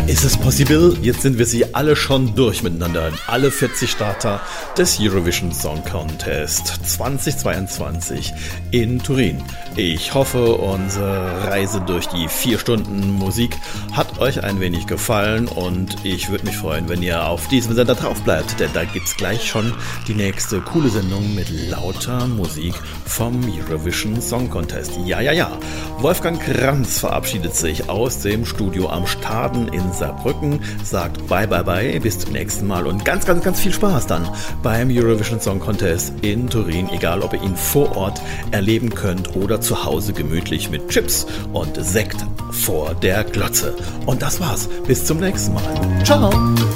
Ist es possible? Jetzt sind wir sie alle schon durch miteinander. Alle 40 Starter des Eurovision Song Contest 2022 in Turin. Ich hoffe, unsere Reise durch die 4 Stunden Musik hat euch ein wenig gefallen und ich würde mich freuen, wenn ihr auf diesem Sender drauf bleibt, denn da gibt's gleich schon die nächste coole Sendung mit lauter Musik vom Eurovision Song Contest. Ja. Wolfgang Kranz verabschiedet sich aus dem Studio am Staden in Saarbrücken, sagt bye, bis zum nächsten Mal und ganz viel Spaß dann beim Eurovision Song Contest in Turin, egal ob ihr ihn vor Ort erleben könnt oder zu Hause gemütlich mit Chips und Sekt vor der Glotze. Und das war's, bis zum nächsten Mal. Ciao!